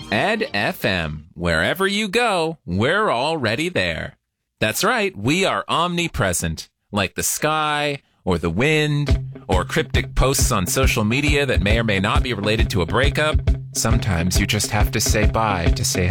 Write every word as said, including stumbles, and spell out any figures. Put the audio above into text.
Ed F M. Wherever you go, we're already there. That's right, we are omnipresent, like the sky, or the wind, or cryptic posts on social media that may or may not be related to a breakup. Sometimes you just have to say bye to say